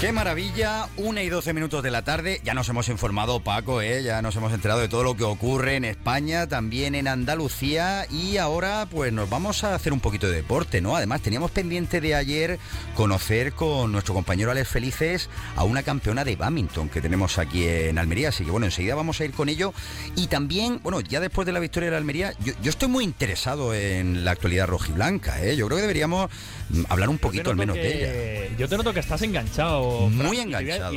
¡Qué maravilla! 1:12 de la tarde. Ya nos hemos informado, Paco, ya nos hemos enterado de todo lo que ocurre en España, también en Andalucía, y ahora pues nos vamos a hacer un poquito de deporte, ¿no? Además, teníamos pendiente de ayer conocer con nuestro compañero Alex Felices a una campeona de bádminton que tenemos aquí en Almería, así que bueno, enseguida vamos a ir con ello. Y también, bueno, ya después de la victoria de la Almería, yo estoy muy interesado en la actualidad rojiblanca, Yo creo que deberíamos hablar un poquito al menos de ella. Yo te noto que estás enganchado. Muy enganchado.